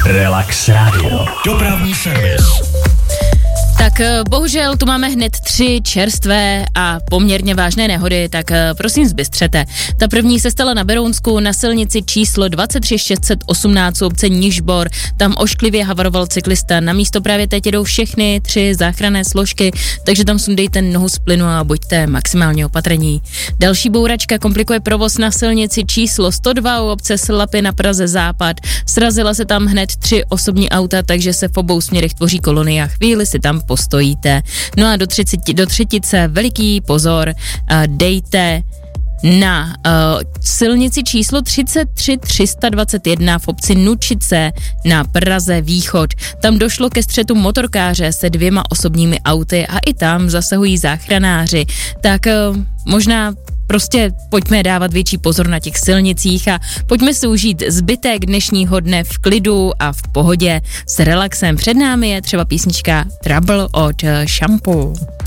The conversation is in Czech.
Relax Radio. Dopravní servis. Tak bohužel tu máme hned 3 čerstvé a poměrně vážné nehody, tak prosím zbystřete. Ta první se stala na Berounsku na silnici číslo 23618 obce Nižbor. Tam ošklivě havaroval cyklista. Na místo právě teď jedou všechny 3 záchranné složky, takže tam sundejte nohu z plynu a buďte maximálně opatrní. Další bouračka komplikuje provoz na silnici číslo 102 u obce Slapy na Praze Západ. Srazila se tam hned 3 osobní auta, takže se v obou směrech tvoří kolony a chvíli si tam postojíte. No a do třetice veliký pozor, dejte na silnici číslo 33321 v obci Nučice na Praze Východ. Tam došlo ke střetu motorkáře se 2 osobními auty a i tam zasahují záchranáři. Tak možná prostě pojďme dávat větší pozor na těch silnicích a pojďme si užít zbytek dnešního dne v klidu a v pohodě s relaxem. Před námi je třeba písnička Trouble od Shampoo.